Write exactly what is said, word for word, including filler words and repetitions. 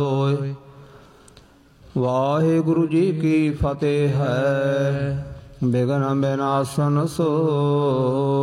ਹੋਇ। ਵਾਹਿਗੁਰੂ ਜੀ ਕੀ ਫਤਿਹ ਹੈ। ਬਿਘਨ ਬਿਨਾਸਨ ਸੋਇ।